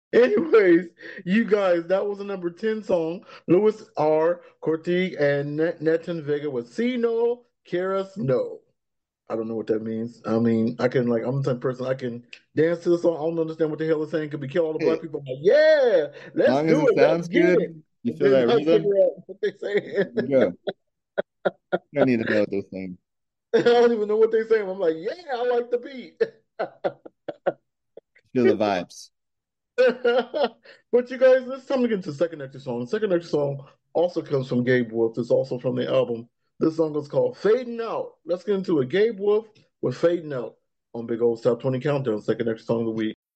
Anyways, you guys, that was the number 10 song. Louis R. Cortez and Neton Vega with See No, Keras No. I don't know what that means. I mean, I can like I'm the type of person I can dance to the song. I don't understand what the hell it's saying. Could be kill all the black Hey, people. I'm like, yeah, as let's long as do it it. Let's sounds get it. good, you And feel then that I rhythm, figure out what they're saying. yeah, I need to know what they're saying. I don't even know what they're saying. I'm like, yeah, I like the beat. Feel the vibes. But you guys, it's time to get into the second extra song. The second extra song also comes from Gabe Wolf. It's also from the album. This song is called Fading Out. Let's get into it. Gabe Wolf with Fading Out on Big Old Top 20 Countdown, second extra song of the week.